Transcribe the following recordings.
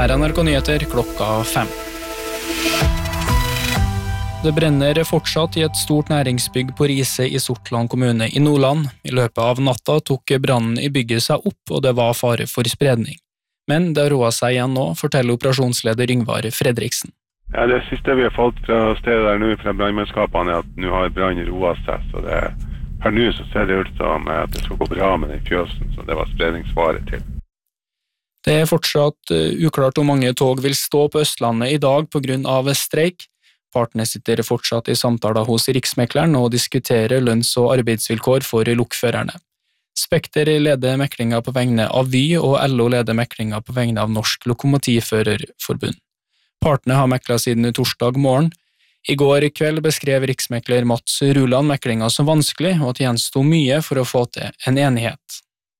Her NRK Nyheter 5:00. Det brenner fortsatt i et stort næringsbygg på Riise i Sortland kommune i Nordland. I løpet av natta tok brannen i bygget seg opp, og det var fare for spredning. Men det har roet seg igjen nå, forteller operasjonsleder Yngvar Fredriksen. Ja, det siste vi har fått fra stedet der nå, fra brannmannskapene, er at nå har brannen roet seg, så per nå så ser det ut som at det skal gå bra med den fjøsen, så det var spredningsfare til. Det er fortsatt uklart om mange tog vil stå på Østlandet i dag på grunn av streik. Partene sitter fortsatt i samtaler hos Riksmekleren og diskuterer lønns- og arbeidsvilkår for lokførerne. Spekter leder meklinga på vegne av Vy, og LO leder meklinga på vegne av Norsk Lokomotivførerforbund. Partene har meklet siden torsdag morgen. I går kveld beskrev riksmekler Mats Ruland meklinga som vanskelig, og at det gjensto mye for å få til en enighet.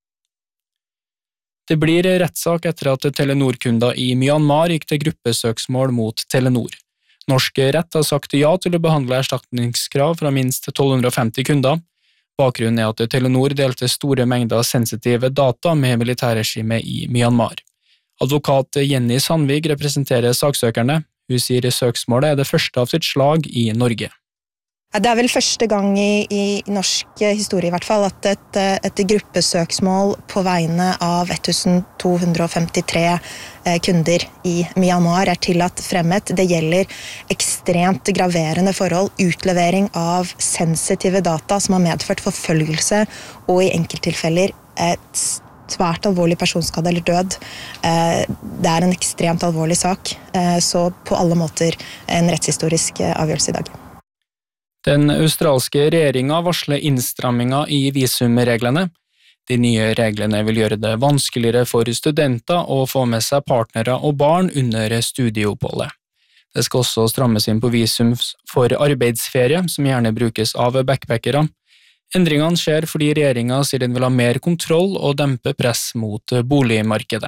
Det blir rettssak etter at Telenor-kunder i Myanmar gikk til gruppesøksmål mot Telenor. Norsk rett har sagt ja til å behandle erstatningskrav fra minst 1250 kunder. Bakgrunnen er at Telenor delte store mengder sensitive data med militærregimet i Myanmar. Advokat Jenny Sandvig representerer saksøkerne. Hun sier søksmålet er det første av sitt slag i Norge. Det er vel første gang i norsk historie i hvert fall at et gruppesøksmål på vegne av 1253 kunder i Myanmar er tillatt fremmet. Det gjelder ekstremt graverende forhold, utlevering av sensitive data som har medført forfølgelse og i enkelttilfeller et svært alvorlig personskade eller død. Det er en ekstremt alvorlig sak, så på alle måter en rettshistorisk avgjørelse i dag. Den australske regjeringen varsler innstramminger i visumreglene. De nye reglene vil gjøre det vanskeligere for studenter å få med seg partnere og barn under studieoppholdet. Det skal også strammes inn på visum for arbeidsferie, som gjerne brukes av backpackere. Endringene skjer fordi regjeringen sier den vil ha mer kontroll og dempe press mot boligmarkedet.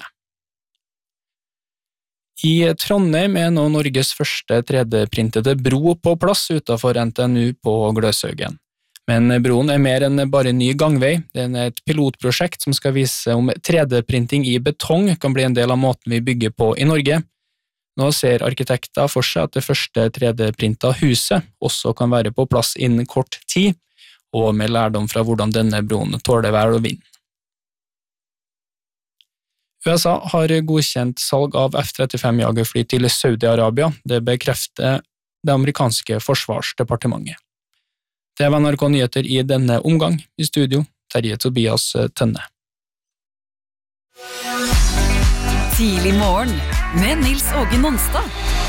I Trondheim er nå Norges første 3D-printede bro på plass utenfor NTNU på Gløshaugen. Men broen er mer enn bare en ny gangvei. Den er et pilotprosjekt som skal vise om 3D-printing i betong kan bli en del av måten vi bygger på i Norge. Nå ser arkitekter for seg at det første 3D-printa huset også kan være på plass innen kort tid, og med lærdom fra hvordan denne broen tåler vær og vind. USA har godkjent salg av F-35 jagerfly til Saudi-Arabia. Det bekrefter det amerikanske forsvarsdepartementet. Det var NRK Nyheter i denne omgang. I studio, Terje Tobias Tønne. Tidlig morgen med Nils Åge Nonstad.